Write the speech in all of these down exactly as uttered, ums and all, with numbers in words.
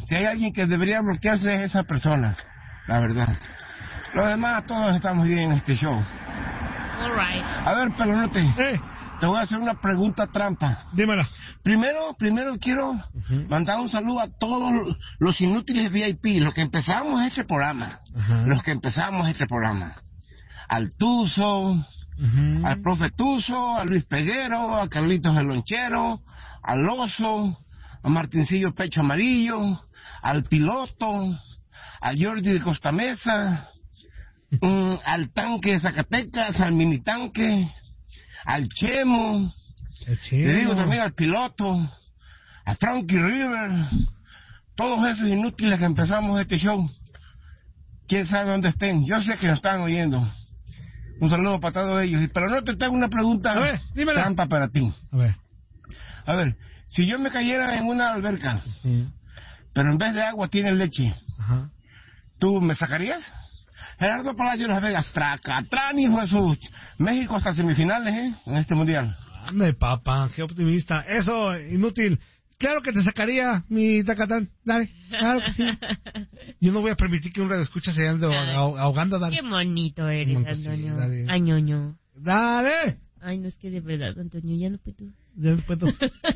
Si hay alguien que debería bloquearse es esa persona, la verdad. Lo demás, todos estamos bien en este show. All right. A ver, Pelonote, Eh, te voy a hacer una pregunta trampa. dímela. Primero, primero quiero uh-huh. mandar un saludo a todos los inútiles V I P, los que empezamos este programa. Uh-huh. Los que empezamos este programa. Al Tuzo, uh-huh. al Profe Tuzo, a Luis Peguero, a Carlitos el Lonchero, al Oso, a Martincillo Pecho Amarillo, al Piloto, a Jordi de Costamesa, um, al Tanque de Zacatecas, al Mini Tanque, al Chemo, le digo también al Piloto, a Frankie River, todos esos inútiles que empezamos este show, quién sabe dónde estén, yo sé que nos están oyendo. Un saludo para todos ellos. Pero no te tengo una pregunta a ver, trampa para ti. A ver. A ver, si yo me cayera en una alberca, uh-huh. pero en vez de agua tiene leche, uh-huh. ¿tú me sacarías? Gerardo Palacio de Las Vegas, Tracatrán, hijo de su... México hasta semifinales, ¿eh? En este mundial. Dame, papá, qué optimista. Eso, inútil. Claro que te sacaría, mi Tracatrán. Dale, claro que sí. Yo no voy a permitir que un radio escucha se ande ah- ahogando, dale. Qué bonito eres, Mon- Antonio. Sí, dale. Ay, ñoño. Dale. Ay, no, es que de verdad, Antonio, ya no puedo. Ya no puedo.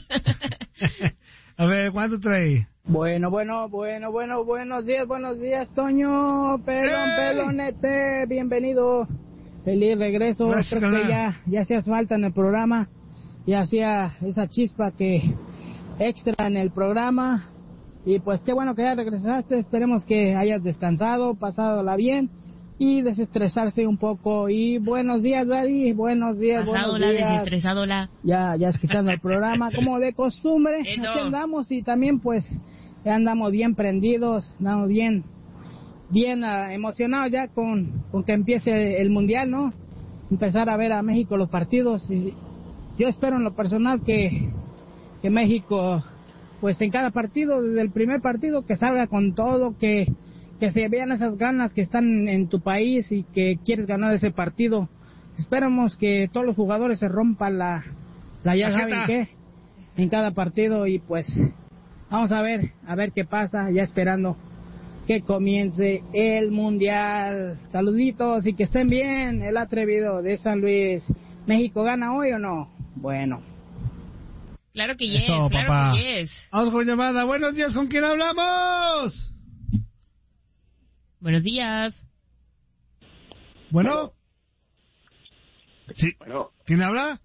A ver, ¿cuánto trae? Bueno, bueno, bueno, bueno, buenos días, buenos días, Toño, pelón, ¡hey! Pelonete, bienvenido, feliz regreso. Gracias, creo que ya, ya hacías falta en el programa, ya hacía esa chispa que extra en el programa, y pues qué bueno que ya regresaste, esperemos que hayas descansado, pasádala bien, y desestresarse un poco. Y buenos días, Dari, buenos días, Pasádula, buenos días. desestresádula. Ya, ya escuchando el programa, como de costumbre, Eso. Aquí andamos, y también pues andamos bien prendidos, andamos bien, bien uh, emocionados ya con, con que empiece el Mundial, ¿no? Empezar a ver a México los partidos, y yo espero en lo personal que, que México, pues en cada partido, desde el primer partido, que salga con todo, que que se vean esas ganas que están en tu país y que quieres ganar ese partido. Esperamos que todos los jugadores se rompan la, la ya saben qué, en cada partido, y pues vamos a ver, a ver qué pasa, ya esperando que comience el Mundial. Saluditos y que estén bien. El atrevido de San Luis. ¿México gana hoy o no? Bueno. Claro que yes, Eso, claro papá. que yes. Vamos con llamada. Buenos días, ¿con quién hablamos? Buenos días. Bueno. Sí. Bueno. ¿Quién habla?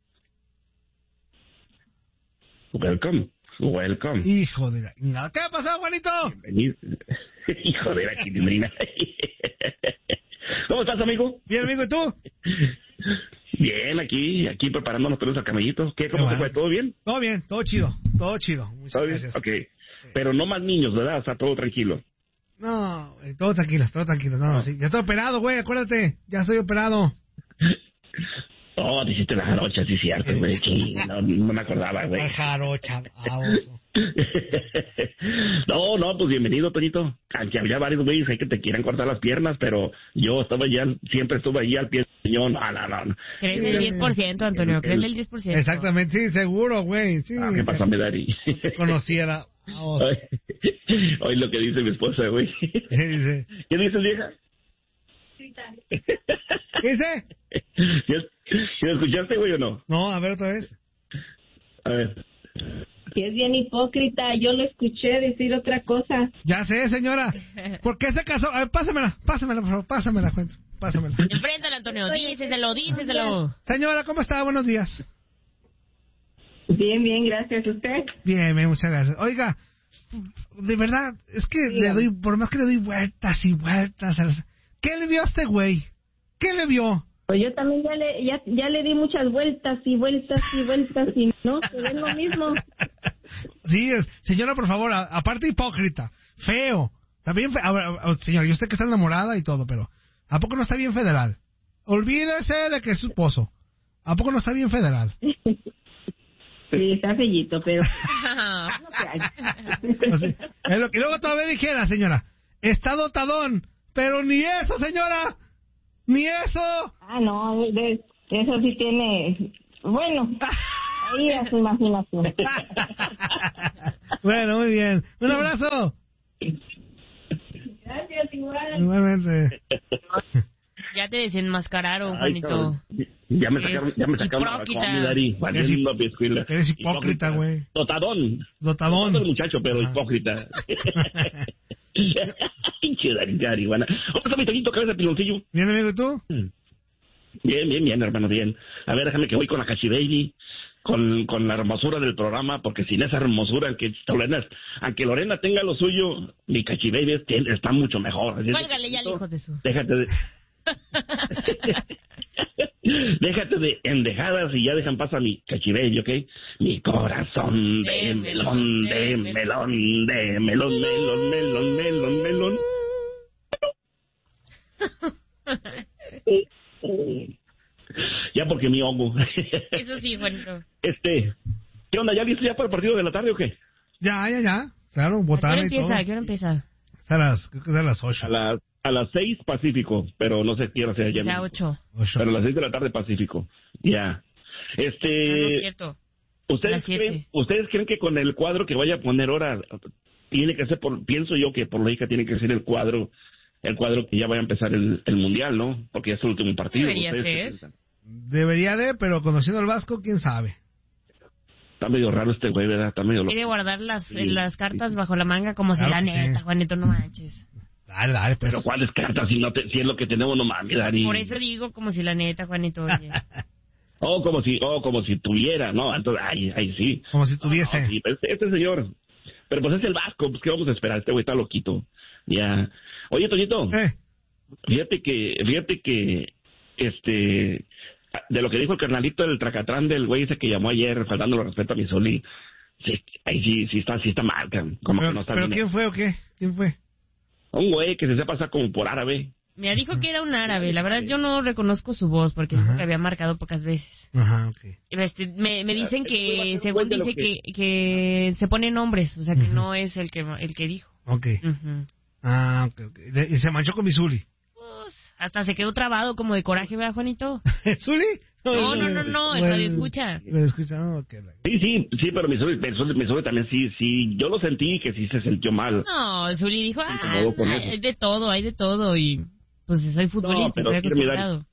Welcome. Welcome. Hijo de la... ¿Qué ha pasado, Juanito? Bienvenido. Hijo de la chilindrina. ¿Cómo estás, amigo? Bien, amigo, ¿y tú? Bien, aquí, aquí preparándonos todos al camellito. ¿Qué? ¿Cómo Qué te bueno. fue? ¿Todo bien? Todo bien, todo chido, todo chido. Muchas ¿Todo bien? gracias. Ok. Pero no más niños, ¿verdad? O sea, todo tranquilo. No, eh, todo tranquilo, todo tranquilo. No, no, sí. Ya estoy operado, güey, acuérdate. Ya estoy operado. Oh, te hiciste la jarocha, sí, cierto, güey. Sí, no, no me acordaba, güey. La jarocha, baboso. No, no, pues bienvenido, Toñito. Aunque había varios güeyes ahí que te quieran cortar las piernas, pero yo estaba ya, siempre estuve ahí al pie del señor. Ah, no, no, no. ¿Crees el diez por ciento, Antonio? ¿Crees el diez por ciento? Exactamente, sí, seguro, güey. Sí. Ah, ¿qué pasó, Medari? Conociera. Hoy, hoy lo que dice mi esposa, güey. ¿Qué dice? ¿Qué dices, vieja? ¿Qué dice? ¿Sí lo escuchaste, güey, o no? No, a ver otra vez. A ver. Que es bien hipócrita, yo lo escuché decir otra cosa. Ya sé, señora. ¿Por qué se casó? A ver, pásamela, pásamela, por favor, pásamela, cuento. Pásamela. Enfréntale, Antonio, díceselo, díceselo. Señora, ¿cómo está? Buenos días. Bien, bien, gracias. ¿Usted? Bien, bien, muchas gracias. Oiga, de verdad, es que sí, le doy, por más que le doy vueltas y vueltas. A las... ¿Qué le vio a este güey? ¿Qué le vio? Pues yo también ya le, ya, ya le di muchas vueltas y vueltas y vueltas y no, se ven lo mismo. Sí, señora, por favor, a, aparte hipócrita, feo. También, fe, a ver, a, señora, yo sé que está enamorada y todo, pero ¿a poco no está bien federal? Olvídese de que es su esposo. ¿A poco no está bien federal? Sí, está fellito, pero... O sea, es lo que luego todavía dijera, señora, está dotadón, pero ni eso, señora, ni eso. Ah, no, de, eso sí tiene... Bueno, ahí a su imaginación. Bueno, muy bien. Un abrazo. Gracias, igual. Igualmente. Ya te desenmascararon, Ay, Juanito. cabrón. Ya me sacaron, ya me sacaron a la Hipócrita. comida, Dari. Valiendo piscuila. Eres hipócrita, güey. Dotadón. Dotadón. Dotadón el muchacho, pero Ajá. hipócrita. Pinche Dari, Dari, buena. ¿Cómo está mi Toñito, cabeza de piloncillo? Bien, amigo, ¿y tú? Bien, bien, bien, hermano, bien. A ver, déjame que voy con la Cachibaby, con, con la hermosura del programa, porque sin esa hermosura, aunque Lorena, aunque Lorena tenga lo suyo, mi Cachibaby es- está mucho mejor. Así es que, Cuélgale ya al hijo de su. Déjate de... Déjate de endejadas y ya dejan pasar a mi Cachibaby, ¿ok? Mi corazón de melón, de melón, de melón, melón, melón, melón, melón. Ya porque mi hongo. Eso sí, Juanito. Este, ¿qué onda? ¿Ya listo ya para el partido de la tarde o qué? Ya, ya, ya. Claro, ¿A qué votar hora y todo. empieza? ¿A qué hora empieza? Es a las, creo que es a las ocho. A las a las seis Pacífico, pero no sé qué hora sea ya. O sea, ocho. Ocho. Pero a las seis de la tarde Pacífico. Ya. Ah, no es Este, cierto. ¿ustedes las siete. creen, ¿ustedes creen que con el cuadro que vaya a poner ahora tiene que ser por, pienso yo que por lógica tiene que ser el cuadro, el cuadro que ya vaya a empezar el, el mundial, ¿no? Porque ya es el último partido. Debería ¿Ustedes qué ser. piensan? Debería de, pero conociendo al Vasco, quién sabe. Está medio raro este güey, ¿verdad? Está medio loco. Quiere guardar las, Sí, las cartas sí. bajo la manga como si Claro la que neta, sí. Juanito, no manches. Dale, dale, pues. Pero ¿cuáles cartas si, no te, si es lo que tenemos? No mames, Dani. Por eso digo como si la neta, Juanito, oye. Oh, como si, oh, como si tuviera, ¿no? Entonces, ay, ay, sí. Como si tuviese. No, sí, pues, este señor. Pero pues es el Vasco, pues ¿qué vamos a esperar? Este güey está loquito. Ya. Oye, Toñito, Eh, fíjate que, fíjate que, este, de lo que dijo el carnalito del tracatrán del güey ese que llamó ayer, faltándole respeto a mi Soli, sí, ahí sí, sí está, sí está mal, cabrón. Como que pero, no está pero bien. ¿quién fue o qué? ¿Quién fue? Un güey que se hace pasar como por árabe. Me dijo que era un árabe. La verdad, yo no reconozco su voz porque dijo Ajá. que había marcado pocas veces. Ajá, ok. Este, me, me dicen que, según de lo dice que, que- que se ponen nombres, o sea que Ujú. no es el que el que dijo. Ok. Ujú. Ah, ok, ok. Le- Y se manchó con mi Zuli. Pues, hasta se quedó trabado como de coraje, ¿verdad, Juanito? ¿Zuli? No, no, no, no, el Bueno, radio escucha. ¿Lo escucha? No, ok. Sí, sí, sí, pero mi Soli, mi Soli- mi Soli también sí, sí, yo lo sentí que sí se sintió mal. No, Zuli dijo, ah, incomodó con eso. hay de todo, hay de todo y pues soy futbolista, pero estoy quiero mirar- acostumbrado.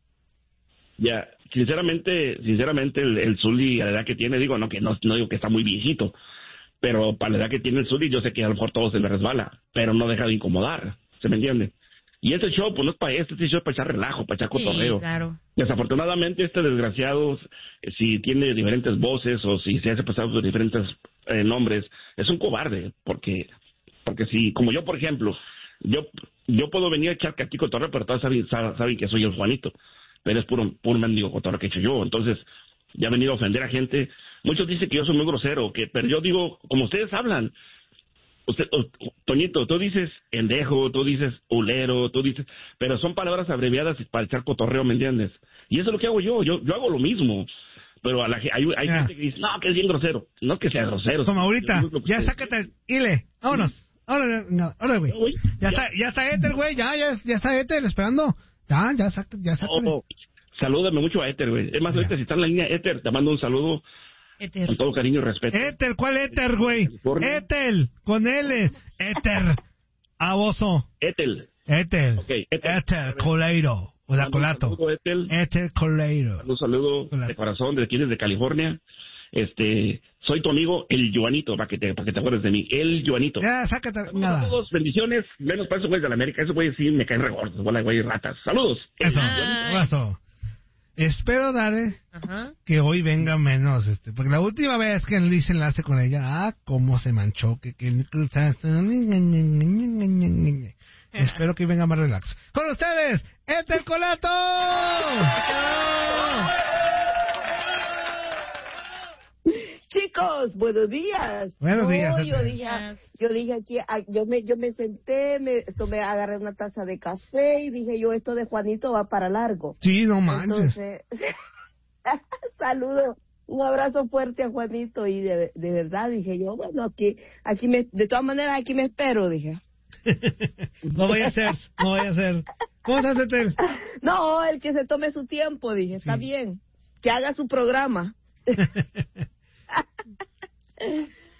Ya, sinceramente, sinceramente el, el Zuli a la edad que tiene, digo, no que no, no digo que está muy viejito, pero para la edad que tiene el Zuli yo sé que a lo mejor todo se le resbala, pero no deja de incomodar, ¿se me entiende? Y este show, pues no es para esto, este show es para echar relajo, para echar cotorreo. Sí, claro. Desafortunadamente este desgraciado, eh, si tiene diferentes voces o si se hace pasar por diferentes eh, nombres, es un cobarde, porque porque si, como yo por ejemplo, yo yo puedo venir a echar aquí cotorreo, pero todos saben, saben, saben que soy el Juanito, pero es puro, puro mendigo cotorreo que he hecho yo, entonces ya he venido a ofender a gente. Muchos dicen que yo soy muy grosero, que pero yo digo, como ustedes hablan, usted, oh, Toñito, tú dices endejo, tú dices ulero, tú dices, pero son palabras abreviadas para echar cotorreo, ¿me entiendes? Y eso es lo que hago yo, yo, yo hago lo mismo, pero a la, ge- hay, hay Ya. gente que dice, no, que es bien grosero, no es que sea grosero. Como ahorita. Yo digo lo que Ya ustedes- sácate el hile. Vámonos. Órale, no, órale, güey. No, güey, Ya ya. está, ya está Éter, güey. Ya, ya, ya está Éter esperando. Ya, ya, saca, ya sácale. Oh, salúdame mucho a Éter, güey. Es más, Ya. ahorita si está en la línea Éter, te mando un saludo Eter. con todo cariño y respeto. Éter, ¿cuál Éter, güey? California. Éter, con L. Éter. Aboso. Étel. Éter. Ok, Éter. Éter, coleiro. O sea, Mando un colato. saludo, Étel. Éter, coleiro. Un saludo Hola. de corazón de aquí desde California. Este, soy tu amigo el Joanito, para que te, para que te acuerdes de mí. El Joanito. Ya, sácate. Saludos Nada. a todos, bendiciones, menos para esos güeyes de la América, esos güeyes sí me caen regordos, bola de güeyes ratas. Saludos. Eso, Ay. abrazo. Espero, Dare, Ajá. que hoy venga menos, este, porque la última vez que le hice enlace con ella, ah, cómo se manchó, que, que cruzaste. Espero que hoy venga más relax. Con ustedes, Éter Colato. Chicos, buenos días. Buenos No, días, Yo Ete. dije, yo dije aquí, ah, yo me, yo me senté, me tomé, agarré una taza de café y dije yo esto de Juanito va para largo. Sí, no manches. Entonces, saludo, un abrazo fuerte a Juanito y de, de verdad dije yo, bueno, aquí, aquí me, de todas maneras aquí me espero, dije. No voy a hacer, no voy a hacer. ¿Cómo estás, Etel? No, el que se tome su tiempo, dije, está Sí. bien, que haga su programa.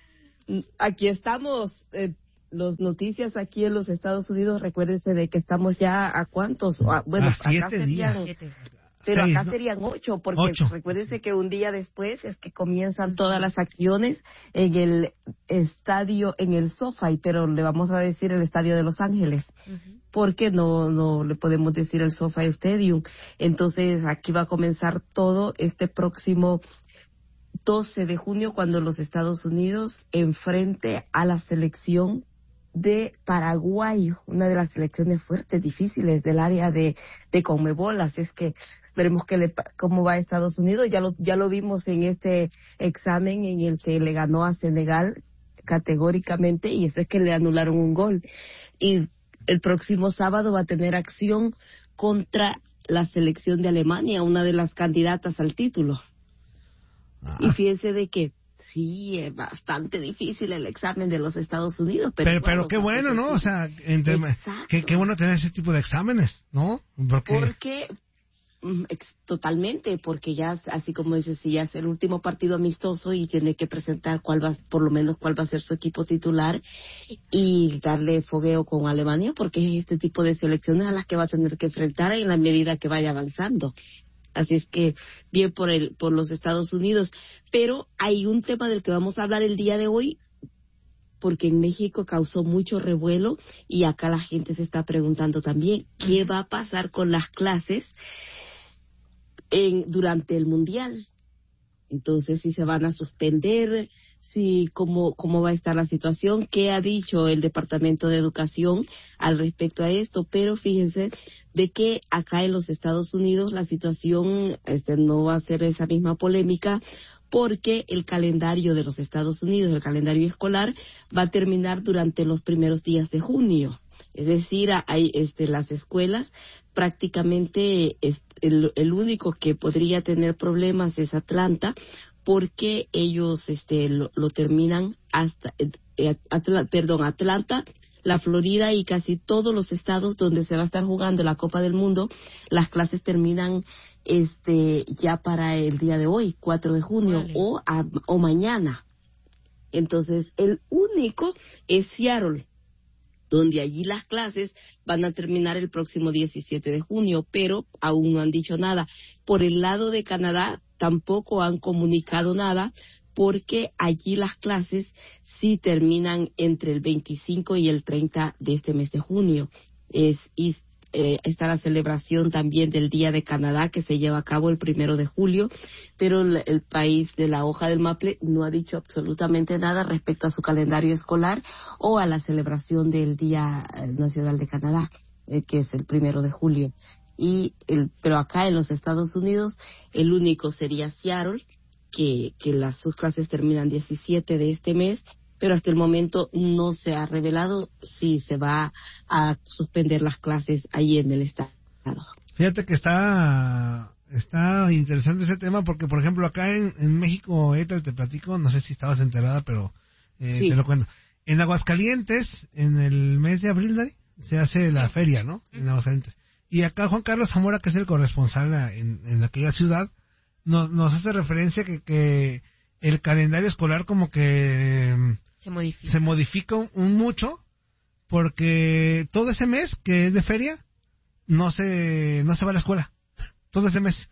aquí estamos, eh, los noticias aquí en los Estados Unidos, recuérdense de que estamos ya a cuántos, a, bueno, a acá siete serían, días. pero Seis, acá ¿no? serían ocho, porque Ocho. recuérdense que un día después es que comienzan todas las acciones en el estadio, en el SoFi, pero le vamos a decir el estadio de Los Ángeles. Uh-huh. Porque no no le podemos decir el SoFi Stadium. Entonces aquí va a comenzar todo este próximo doce de junio, cuando los Estados Unidos enfrente a la selección de Paraguay, una de las selecciones fuertes, difíciles del área de, de Conmebol. Así es que veremos que le, cómo va Estados Unidos. Ya lo, ya lo vimos en este examen en el que le ganó a Senegal categóricamente, y eso es que le anularon un gol. Y el próximo sábado va a tener acción contra la selección de Alemania, una de las candidatas al título. Ah. Y fíjense de que sí, es bastante difícil el examen de los Estados Unidos. Pero, pero, pero qué bueno, ¿no? O sea, entre, qué, qué bueno tener ese tipo de exámenes, ¿no? Porque... Porque ex, totalmente, porque ya, así como dices, si ya es el último partido amistoso y tiene que presentar cuál va, por lo menos cuál va a ser su equipo titular y darle fogueo con Alemania, porque es este tipo de selecciones a las que va a tener que enfrentar en la medida que vaya avanzando. Así es que bien por el por los Estados Unidos. Pero hay un tema del que vamos a hablar el día de hoy, porque en México causó mucho revuelo y acá la gente se está preguntando también qué va a pasar con las clases en durante el Mundial. Entonces, si se van a suspender, si cómo cómo va a estar la situación, qué ha dicho el Departamento de Educación al respecto a esto. Pero fíjense de que acá en los Estados Unidos la situación este, no va a ser esa misma polémica, porque el calendario de los Estados Unidos, el calendario escolar, va a terminar durante los primeros días de junio. Es decir, hay este, las escuelas, prácticamente es, el, el único que podría tener problemas es Atlanta, porque ellos este, lo, lo terminan hasta, eh, Atla, perdón, Atlanta, la Florida y casi todos los estados donde se va a estar jugando la Copa del Mundo, las clases terminan este ya para el día de hoy, cuatro de junio, vale. o, a, o mañana. Entonces, el único es Seattle, donde allí las clases van a terminar el próximo diecisiete de junio, pero aún no han dicho nada. Por el lado de Canadá tampoco han comunicado nada, porque allí las clases sí terminan entre el veinticinco y el treinta de este mes de junio. Es, y, eh, está la celebración también del Día de Canadá, que se lleva a cabo el primero de julio, pero el, el país de la hoja del maple no ha dicho absolutamente nada respecto a su calendario escolar o a la celebración del Día Nacional de Canadá, eh, que es el primero de julio. Y el, pero acá en los Estados Unidos el único sería Seattle, que, que las, sus clases terminan diecisiete de este mes, pero hasta el momento no se ha revelado si se va a suspender las clases allí en el estado. Fíjate que está está interesante ese tema, porque por ejemplo acá en, en México, Eta, te platico, no sé si estabas enterada, pero eh, sí. te lo cuento. En Aguascalientes, en el mes de abril, Dani, se hace la feria, ¿no? En Aguascalientes. Y acá Juan Carlos Zamora, que es el corresponsal en, en aquella ciudad, nos, nos hace referencia que, que el calendario escolar como que se modifica, se modifica un, un mucho, porque todo ese mes que es de feria no se no se va a la escuela, todo ese mes.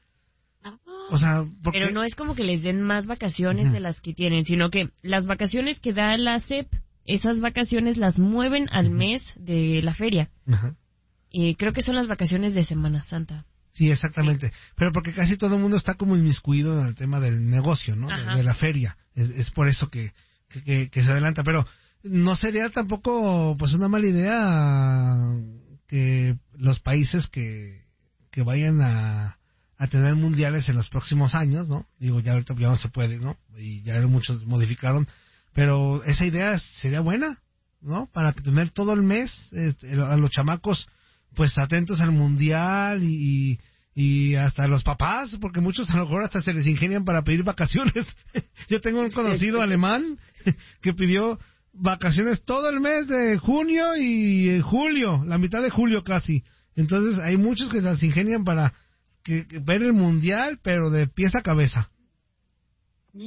O sea, porque... Pero no es como que les den más vacaciones uh-huh. de las que tienen, sino que las vacaciones que da la S E P, esas vacaciones las mueven al uh-huh. mes de la feria. Uh-huh. Y creo que son las vacaciones de Semana Santa. Sí, exactamente. Sí. Pero porque casi todo el mundo está como inmiscuido en el tema del negocio, ¿no? De, de la feria. Es, es por eso que, que, que, que se adelanta. Pero no sería tampoco pues una mala idea que los países que, que vayan a, a tener mundiales en los próximos años, ¿no? Digo, ya ahorita ya no se puede, ¿no? Y ya muchos modificaron. Pero esa idea sería buena, ¿no? Para tener todo el mes eh, a los chamacos pues atentos al mundial y, y hasta los papás, porque muchos a lo mejor hasta se les ingenian para pedir vacaciones. Yo tengo un conocido alemán que pidió vacaciones todo el mes de junio y julio, la mitad de julio casi. Entonces hay muchos que las ingenian para que, que ver el mundial, pero de pies a cabeza.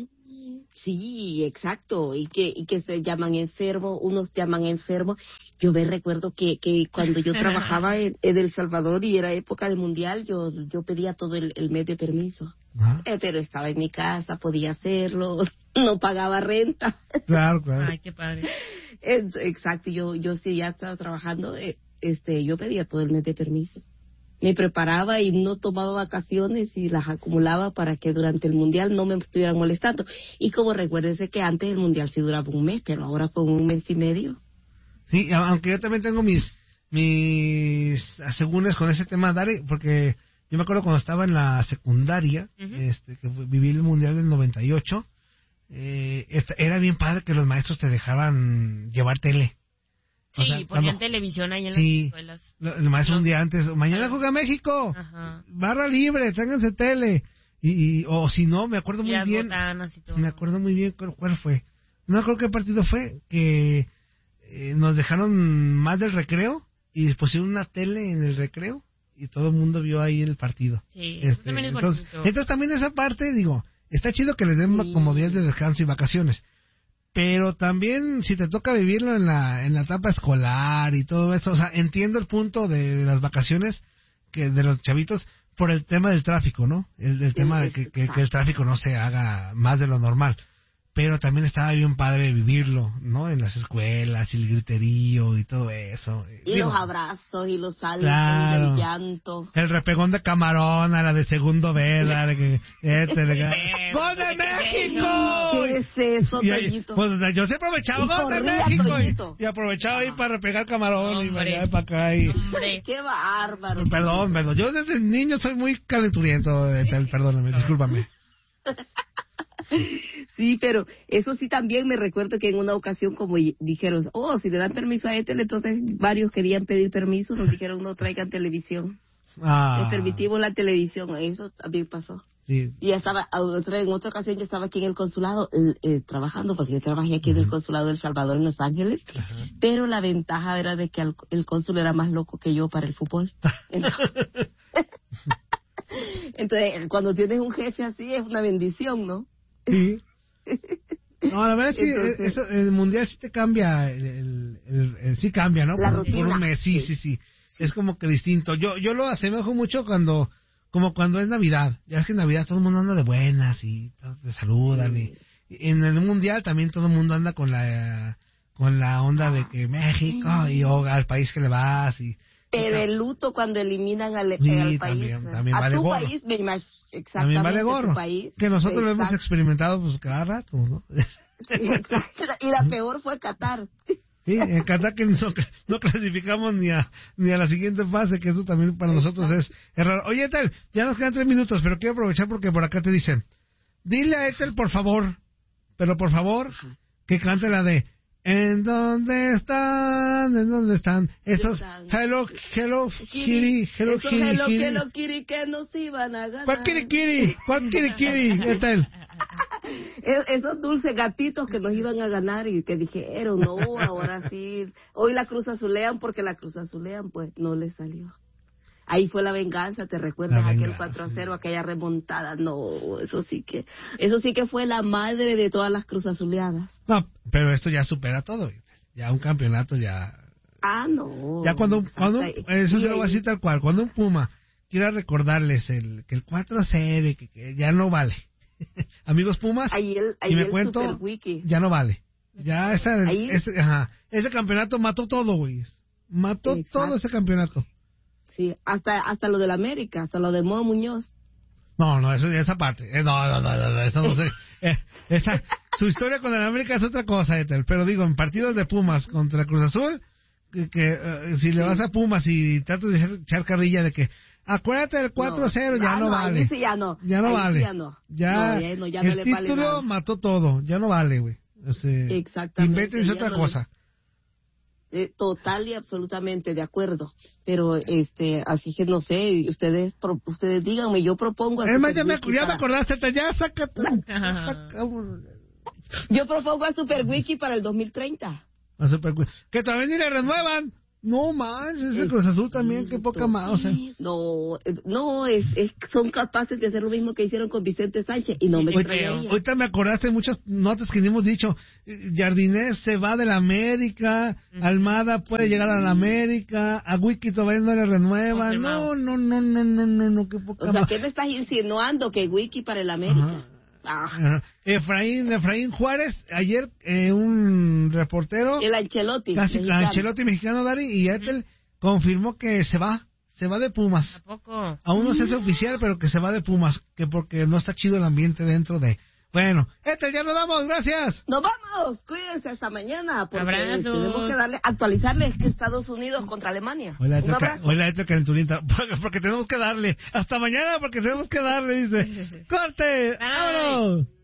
Sí, exacto, y que y que se llaman enfermos, unos llaman enfermos. Yo me recuerdo que que cuando yo trabajaba en, en El Salvador y era época del mundial, yo yo pedía todo el, el mes de permiso, eh, pero estaba en mi casa, podía hacerlo, no pagaba renta. Claro, claro. Ay, qué padre. Exacto, yo yo sí ya estaba trabajando, eh, este, yo pedía todo el mes de permiso. Me preparaba y no tomaba vacaciones y las acumulaba para que durante el mundial no me estuvieran molestando. Y como recuérdense que antes el mundial sí duraba un mes, pero ahora con un mes y medio. Sí, aunque yo también tengo mis mis asegúnes con ese tema, Dari, porque yo me acuerdo cuando estaba en la secundaria, uh-huh. este que viví el mundial del noventa y ocho, eh, era bien padre que los maestros te dejaban llevar tele. Sí, o sea, ponían cuando, televisión ahí en sí, las escuelas. El maestro un día antes, mañana juega México, Ajá. barra libre, tráiganse tele. Y, y o si no, me acuerdo muy bien. Y todo. Me acuerdo muy bien cuál, cuál fue. No me acuerdo qué partido fue, que eh, nos dejaron más del recreo y pusieron una tele en el recreo y todo el mundo vio ahí el partido. Sí, este, también es entonces, bonito. Entonces también esa parte, digo, está chido que les den sí. como días de descanso y vacaciones. Pero también si te toca vivirlo en la en la etapa escolar y todo eso, o sea, entiendo el punto de las vacaciones que de los chavitos por el tema del tráfico, ¿no? El, el sí, tema de que, que, que el tráfico no se haga más de lo normal. Pero también estaba bien padre vivirlo, ¿no? En las escuelas y el griterío y todo eso. Y Digo, los abrazos y los saltos claro, y el llanto. El repegón de camarón a la de segundo B, la de que... Este, de, ¡Gol de México! ¿Qué es eso, Toñito? Pues yo se aprovechaba ¡Gol de México! Y, y aprovechaba ahí para repegar camarón hombre, y para allá y para acá. Y... Hombre, qué bárbaro. Perdón, perdón. Yo desde niño soy muy calenturiento. Perdóname, discúlpame. Sí, pero eso sí también me recuerdo que en una ocasión como dijeron, oh, si le dan permiso a Ethel, entonces varios querían pedir permiso, nos dijeron no traigan televisión. Ah. Les permitimos la televisión, eso también pasó. Sí. Y ya estaba, en otra ocasión yo estaba aquí en el consulado eh, trabajando, porque yo trabajé aquí uh-huh. en el consulado de El Salvador en Los Ángeles, uh-huh. pero la ventaja era de que el, el cónsul era más loco que yo para el fútbol. Entonces, entonces, cuando tienes un jefe así es una bendición, ¿no? Sí. No, la verdad es que Entonces, eso, el mundial sí te cambia, el, el, el, el sí cambia, ¿no? La por, rutina. Por un mes, sí, sí, sí, sí. Es como que distinto. Yo yo lo asemejo mucho cuando, como cuando es Navidad. Ya es que en Navidad todo el mundo anda de buenas y todos te saludan. Sí. Y en el mundial también todo el mundo anda con la con la onda de que México y o al país que le vas y... Pero el luto cuando eliminan al, sí, al país, también, también a vale tu gorro. país, me imagino, exactamente, también vale gorro, tu país. Que nosotros Exacto. lo hemos experimentado pues cada rato, ¿no? Sí, exacto. Y la peor fue Qatar. Sí, en Qatar que no, no clasificamos ni a ni a la siguiente fase, que eso también para exacto. nosotros es, es raro. Oye, Ethel, ya nos quedan tres minutos, pero quiero aprovechar porque por acá te dicen, dile a Ethel, por favor, pero por favor, que cante la de ¿En dónde están? ¿En dónde están? Esos Hello, Hello Kitty, Hello Esos Kitty, Hello, Kitty. Hello Kitty que nos iban a ganar. ¿Cuál Kitty Kitty? ¿Cuál Kitty Kitty? ¿Qué tal? Esos dulces gatitos que nos iban a ganar y que dijeron, no, ahora sí. Hoy la Cruz Azulean porque la Cruz Azulean pues no le salió. Ahí fue la venganza, ¿te recuerdas venganza, aquel cuatro a cero, sí. aquella remontada? No, eso sí que eso sí que fue la madre de todas las Cruz Azuleadas. No, pero esto ya supera todo. Ya un campeonato ya... Ah, no. Ya cuando, cuando eso se lo voy a decir tal cual, cuando un Puma quiera recordarles el que el cuatro a cero, que, que ya no vale. Amigos Pumas, ahí el, ahí y me el cuento, Super Wiki. Ya no vale. Ya está, ese, ajá, ese campeonato mató todo, güey. Mató Exacto. todo ese campeonato. Sí, hasta hasta lo del América, hasta lo de Mo Muñoz. No, no, eso esa parte. Eh, no, no, no, no, no, eso no sé. Eh, esa, su historia con el América es otra cosa, Ethel. Pero digo, en partidos de Pumas contra Cruz Azul, que, que uh, si sí. le vas a Pumas y tratas de echar carrilla de que acuérdate del cuatro a cero, no, ya, ya no, no vale. Sí ya no. Ya no ahí vale. Ya no. Ya, no, ya, no, ya no el le título vale nada. mató todo, ya no vale, güey. O sea, Exactamente. Invéntense otra no cosa. Le... Eh, total y absolutamente de acuerdo, pero este así que no sé, ustedes pro, ustedes díganme, yo propongo a es más, ya me, ya me acordaste, ya saca, saca yo propongo a Super Wiki para el dos mil treinta. A Super Wiki, que todavía ni le renuevan. No, man, ese Cruz Azul también, qué poca más, o sea. No, no, es, es, son capaces de hacer lo mismo que hicieron con Vicente Sánchez y no me extrañaría. Ahorita me acordaste de muchas notas que ni hemos dicho. Jardinés se va de la América, uh-huh. Almada puede sí. llegar a la América, a Wiki todavía no le renueva. No, no, no, no, no, no, no, qué poca O sea, más. ¿qué me estás insinuando? Que Wiki para el América. Ah. Ah. Efraín, Efraín Juárez, ayer eh, un reportero, el Ancelotti, casi mexicano. Ancelotti mexicano, Dari, y Ethel uh-huh. confirmó que se va, se va de Pumas. ¿A poco? Aún no se hace oficial, pero que se va de Pumas, que porque no está chido el ambiente dentro de... Bueno, Ethel, ya nos vamos, gracias. Nos vamos, cuídense hasta mañana, porque Abrazos. tenemos que darle, actualizarles que Estados Unidos contra Alemania. Hola, Un abrazo. Hola, Ethel Calenturita, porque tenemos que darle. Hasta mañana, porque tenemos que darle, dice. ¡Corte! ¡Vámonos!